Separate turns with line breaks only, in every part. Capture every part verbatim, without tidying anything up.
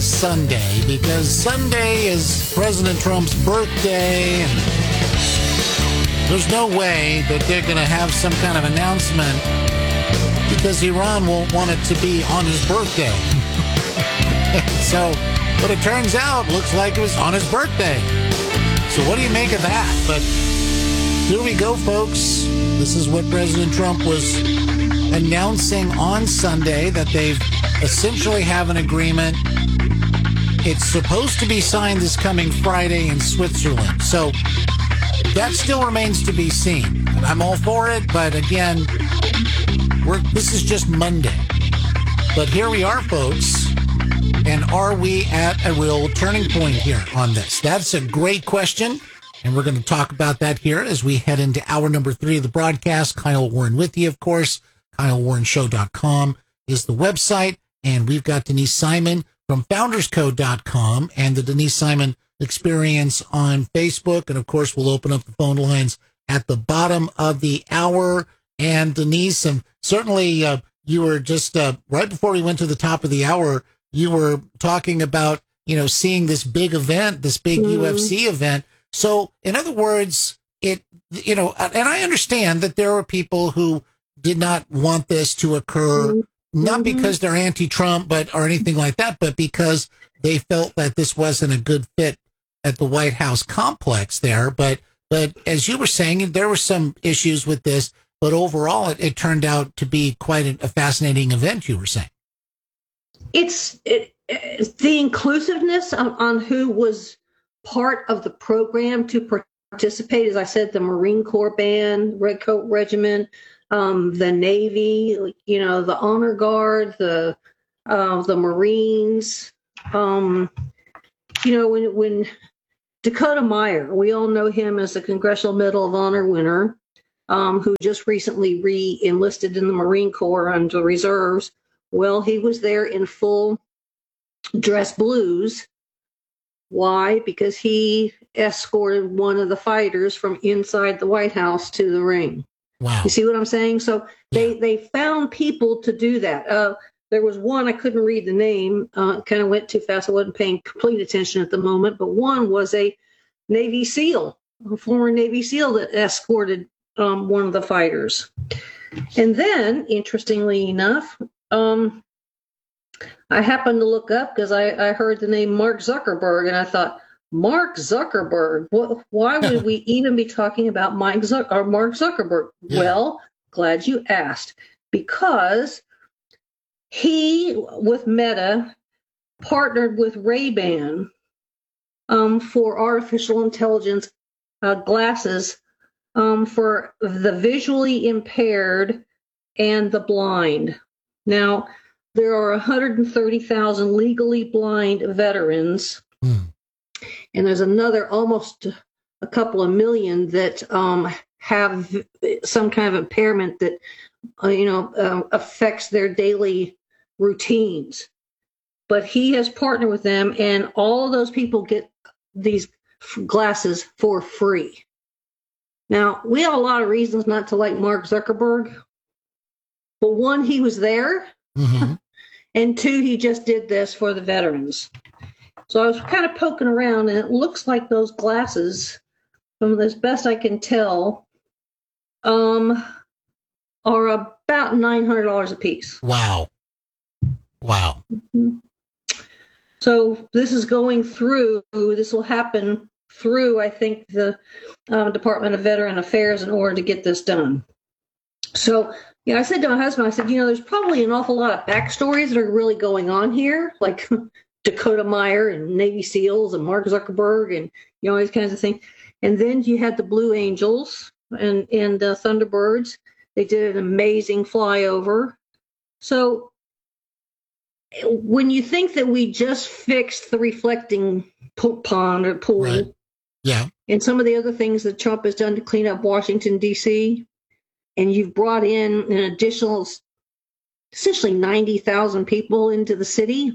Sunday, because Sunday is President Trump's birthday, and there's no way that they're going to have some kind of announcement because Iran won't want it to be on his birthday. So, but it turns out, looks like it was on his birthday. So what do you make of that? But here we go, folks. This is what President Trump was announcing on Sunday, that they've essentially have an agreement. It's supposed to be signed this coming Friday in Switzerland. So that still remains to be seen. I'm all for it, but again, we're, this is just Monday. But here we are, folks. And are we at a real turning point here on this? That's a great question. And we're going to talk about that here as we head into hour number three of the broadcast. Kyle Warren with you, of course. Kyle Warren Show dot com is the website. And we've got Denise Simon from Founders Code dot com and the Denise Simon Experience on Facebook. And, of course, we'll open up the phone lines at the bottom of the hour. And, Denise, and certainly uh, you were just uh, right before we went to the top of the hour, you were talking about, you know, seeing this big event, this big mm. U F C event. So, in other words, it, you know, and I understand that there are people who did not want this to occur, mm-hmm. not because they're anti-Trump, but or anything like that, but because they felt that this wasn't a good fit at the White House complex there. But, but as you were saying, there were some issues with this, but overall, it, it turned out to be quite a, a fascinating event, you were saying.
It's, it, it's the inclusiveness on, on who was part of the program to participate. As I said, the Marine Corps Band, Red Coat Regiment, um, the Navy, you know, the Honor Guard, the uh, the Marines. Um, you know, when when Dakota Meyer, we all know him as the Congressional Medal of Honor winner, um, who just recently re-enlisted in the Marine Corps under the reserves. Well, he was there in full dress blues. Why? Because he escorted one of the fighters from inside the White House to the ring.
Wow.
You see what I'm saying? So they, they found people to do that. Uh, there was one, I couldn't read the name, uh, kind of went too fast. I wasn't paying complete attention at the moment, but one was a Navy SEAL, a former Navy SEAL that escorted um, one of the fighters. And then, interestingly enough, um, I happened to look up because I, I heard the name Mark Zuckerberg, and I thought, Mark Zuckerberg, what, why would we even be talking about Mike Zuck, or Mark Zuckerberg? Yeah. Well, glad you asked, because he, with Meta, partnered with Ray-Ban um, for artificial intelligence uh, glasses um, for the visually impaired and the blind. Now, there are one hundred thirty thousand legally blind veterans, mm. and there's another almost a couple of million that um, have some kind of impairment that, uh, you know, uh, affects their daily routines. But he has partnered with them, and all of those people get these f- glasses for free. Now, we have a lot of reasons not to like Mark Zuckerberg, but one, he was there. Mm-hmm. And two, he just did this for the veterans. So I was kind of poking around, and it looks like those glasses, from as best I can tell, um, are about nine hundred dollars a piece.
Wow. Wow.
Mm-hmm. So this is going through, this will happen through, I think, the uh, Department of Veteran Affairs in order to get this done. So, you know, I said to my husband, I said, you know, there's probably an awful lot of backstories that are really going on here, like Dakota Meyer and Navy SEALs and Mark Zuckerberg and, you know, these kinds of things. And then you had the Blue Angels and, and the Thunderbirds. They did an amazing flyover. So when you think that we just fixed the reflecting pond or pool,
right. Yeah,
and some of the other things that Trump has done to clean up Washington, D C, and you've brought in an additional, essentially ninety thousand people into the city.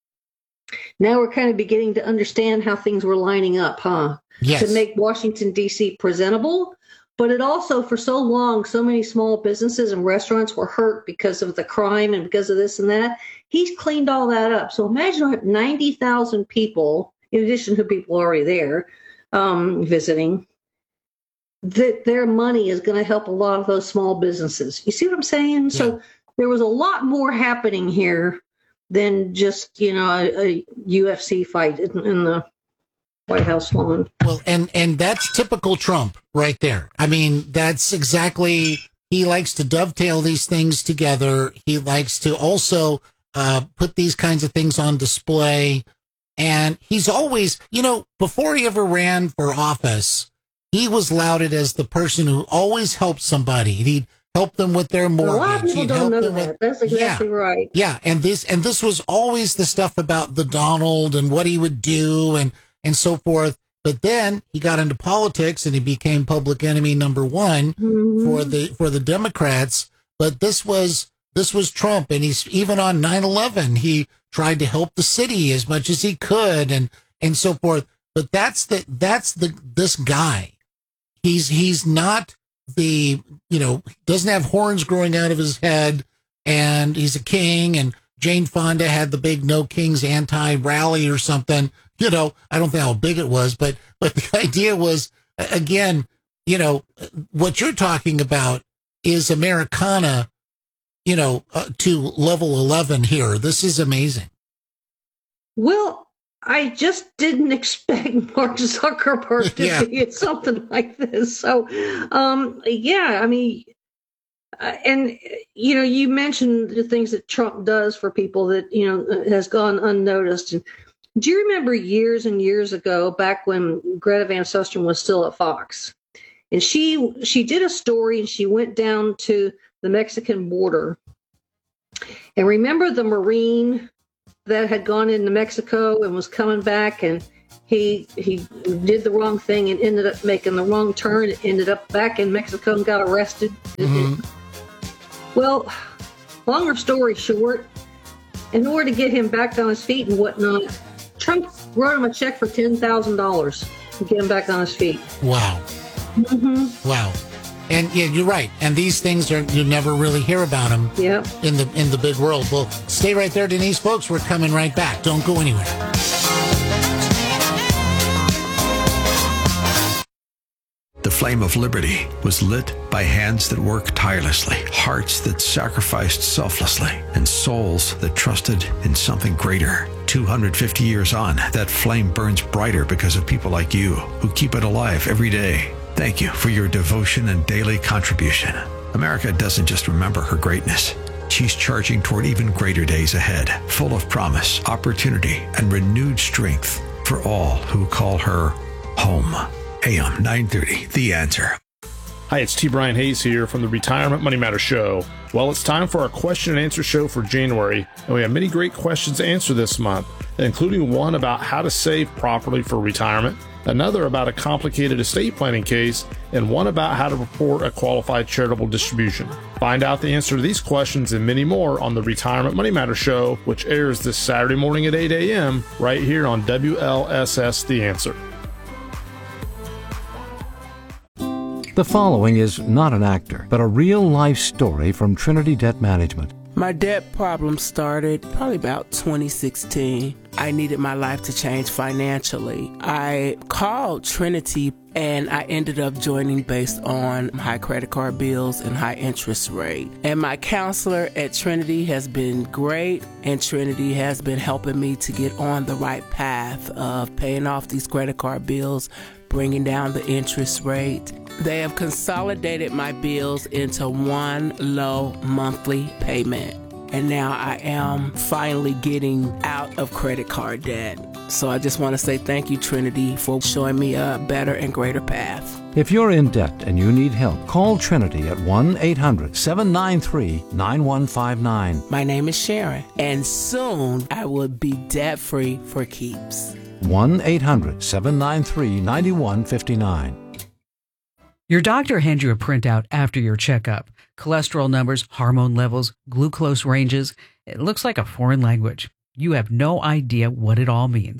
Now we're kind of beginning to understand how things were lining up, huh?
Yes.
To make Washington, D C presentable, But it also, for so long, so many small businesses and restaurants were hurt because of the crime and because of this and that. He's cleaned all that up. So imagine ninety thousand people, in addition to people already there um, visiting, that their money is going to help a lot of those small businesses. You see what I'm saying? Yeah. So there was a lot more happening here than just, you know, a, a U F C fight in, in the White House lawn.
Well, and, and that's typical Trump right there. I mean, that's exactly, he likes to dovetail these things together. He likes to also uh, put these kinds of things on display. And he's always, you know, before he ever ran for office, he was lauded as the person who always helped somebody. He'd help them with their mortgage.
A lot of people
He'd
don't know that.
with,
That's exactly
yeah,
right.
Yeah, and this and this was always the stuff about the Donald and what he would do and and so forth. But then he got into politics and he became public enemy number one mm-hmm. for the for the Democrats. But this was this was Trump, and he's even on nine eleven. He tried to help the city as much as he could, and and so forth. But that's the that's the this guy. He's he's not the, you know, doesn't have horns growing out of his head, and he's a king. And Jane Fonda had the big No Kings anti-rally or something. You know, I don't know how big it was, but but the idea was, again, you know, what you're talking about is Americana, you know, uh, to level eleven here. This is amazing.
Well, I just didn't expect Mark Zuckerberg to yeah. be at something like this. So, um, yeah, I mean, uh, and, you know, you mentioned the things that Trump does for people that, you know, has gone unnoticed. And do you remember years and years ago, back when Greta Van Susteren was still at Fox, and she she did a story and she went down to the Mexican border, and remember the Marine that had gone into Mexico and was coming back, and he he did the wrong thing and ended up making the wrong turn, ended up back in Mexico and got arrested. Mm-hmm. Well, longer story short, in order to get him back on his feet and whatnot, Trump wrote him a check for ten thousand dollars to get him back on his feet.
Wow.
Mm-hmm.
Wow. And yeah, you're right. And these things are, you never really hear about them
yep.
in the in the big world. Well, stay right there, Denise, folks. We're coming right back. Don't go anywhere.
The flame of liberty was lit by hands that worked tirelessly, hearts that sacrificed selflessly, and souls that trusted in something greater. two hundred fifty years on, that flame burns brighter because of people like you who keep it alive every day. Thank you for your devotion and daily contribution. America doesn't just remember her greatness. She's charging toward even greater days ahead, full of promise, opportunity, and renewed strength for all who call her home. A M nine thirty, The Answer.
Hi, it's T. Brian Hayes here from the Retirement Money Matter Show. Well, it's time for our question and answer show for January, and we have many great questions to answer this month, including one about how to save properly for retirement, another about a complicated estate planning case, and one about how to report a qualified charitable distribution. Find out the answer to these questions and many more on the Retirement Money Matter Show, which airs this Saturday morning at eight a.m. right here on W L S S The Answer.
The following is not an actor, but a real-life story from Trinity Debt Management.
My debt problem started probably about twenty sixteen. I needed my life to change financially. I called Trinity and I ended up joining based on high credit card bills and high interest rate. And my counselor at Trinity has been great, and Trinity has been helping me to get on the right path of paying off these credit card bills, bringing down the interest rate. They have consolidated my bills into one low monthly payment. And now I am finally getting out of credit card debt. So I just want to say thank you, Trinity, for showing me a better and greater path.
If you're in debt and you need help, call Trinity at one eight hundred seven nine three nine one five nine.
My name is Sharon, and soon I will be debt-free for keeps.
one eight hundred seven nine three nine one five nine.
Your doctor hands you a printout after your checkup. Cholesterol numbers, hormone levels, glucose ranges. It looks like a foreign language. You have no idea what it all means.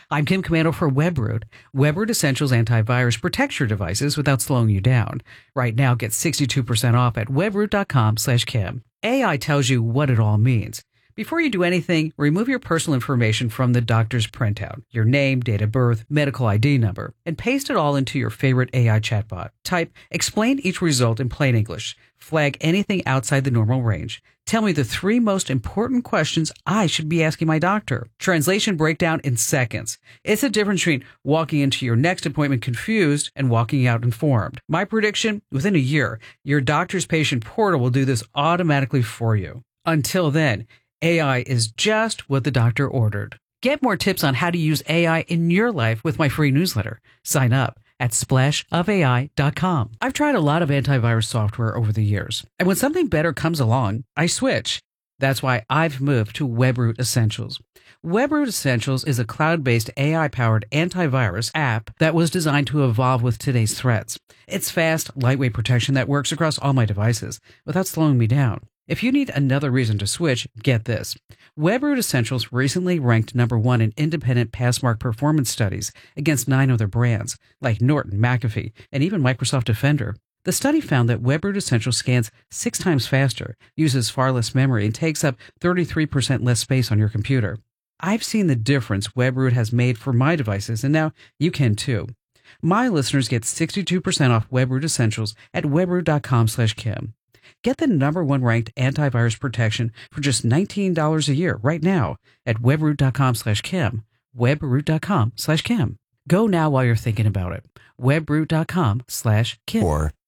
I'm Kim Commando for WebRoot. WebRoot Essentials Antivirus protects your devices without slowing you down. Right now, get sixty-two percent off at webroot.com slash Kim. A I tells you what it all means. Before you do anything, remove your personal information from the doctor's printout, your name, date of birth, medical I D number, and paste it all into your favorite A I chatbot. Type, explain each result in plain English. Flag anything outside the normal range. Tell me the three most important questions I should be asking my doctor. Translation breakdown in seconds. It's the difference between walking into your next appointment confused and walking out informed. My prediction, within a year, your doctor's patient portal will do this automatically for you. Until then, A I is just what the doctor ordered. Get more tips on how to use A I in your life with my free newsletter. Sign up at splash of A I dot com. I've tried a lot of antivirus software over the years, and when something better comes along, I switch. That's why I've moved to WebRoot Essentials. WebRoot Essentials is a cloud-based A I-powered antivirus app that was designed to evolve with today's threats. It's fast, lightweight protection that works across all my devices without slowing me down. If you need another reason to switch, get this. WebRoot Essentials recently ranked number one in independent Passmark performance studies against nine other brands, like Norton, McAfee, and even Microsoft Defender. The study found that WebRoot Essentials scans six times faster, uses far less memory, and takes up thirty-three percent less space on your computer. I've seen the difference WebRoot has made for my devices, and now you can too. My listeners get sixty-two percent off WebRoot Essentials at webroot.com slash Kim. Get the number one ranked antivirus protection for just nineteen dollars a year right now at webroot.com slash Kim. webroot.com slash Kim. Go now while you're thinking about it. webroot.com slash Kim.
Or